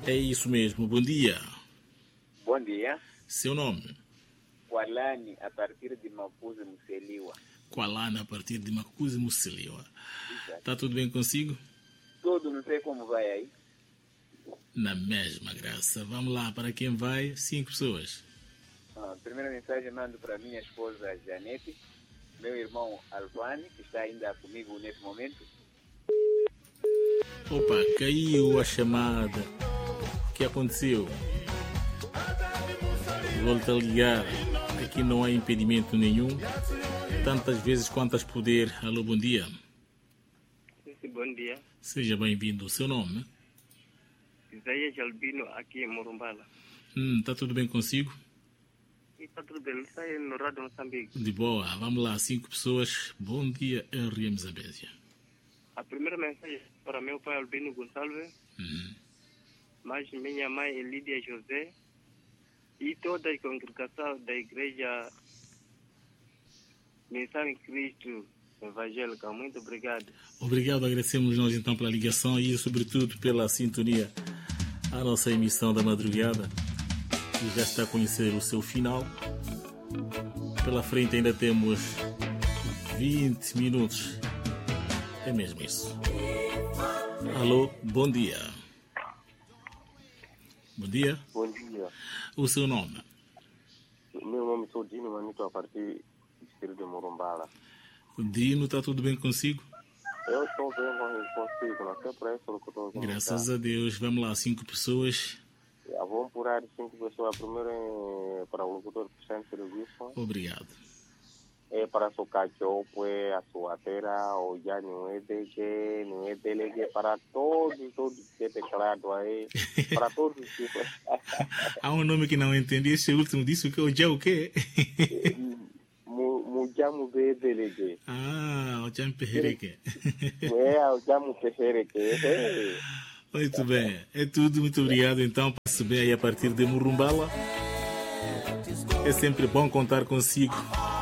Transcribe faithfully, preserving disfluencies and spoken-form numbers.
É isso mesmo, bom dia. Bom dia. Seu nome? Qualani, a partir de Maputo, Muceliwa. Qualani, a partir de Maputo, Muceliwa. Está tudo bem consigo? Tudo, não sei como vai aí. Na mesma graça. Vamos lá, para quem vai? Cinco pessoas. Ah, primeira mensagem mando para minha esposa Janete, meu irmão Alvani, que está ainda comigo nesse momento. Opa, caiu a chamada. O que aconteceu? Volta a ligar. Aqui não há impedimento nenhum. Tantas vezes quantas puder. Alô, bom dia. Sim, bom dia. Seja bem-vindo. O seu nome? Isaías Albino, aqui em Morumbala. Hum, tá tudo bem consigo? E está tudo bem, está aí no Rádio Moçambique. De boa. Vamos lá, cinco pessoas. Bom dia, R M Zambésia. A primeira mensagem para meu pai Albino Gonçalves, Uhum. mas minha mãe Elídia José e toda a congregação da Igreja Missão em Cristo Evangélica. Muito obrigado. Obrigado, agradecemos nós então pela ligação e sobretudo pela sintonia à nossa emissão da madrugada, que já está a conhecer o seu final. Pela frente ainda temos vinte minutos. É mesmo isso. Alô, bom dia. Bom dia. Bom dia. O seu nome? Meu nome é Dino Manito, a partir do distrito de Morumbala. O Dino, está tudo bem consigo? Eu estou bem consigo, não sei por isso que eu estou Graças a Deus. Vamos lá, cinco pessoas. Já vou apurar cinco pessoas. Primeiro é para o locutor que está em serviço. Obrigado. É para o Cachopo, a sua terra, o já não é D G, não é D L G, para todos, todos que é declarado aí, para todos os tipos. Há um nome que não entendi, esse último disse o que? O já o quê? Mujamu B D L G. Ah, o Jam Perreque. É, o Jamu Perreque. Muito bem, é tudo, muito obrigado então. Passe bem aí a partir de Morumbala. É sempre bom contar consigo.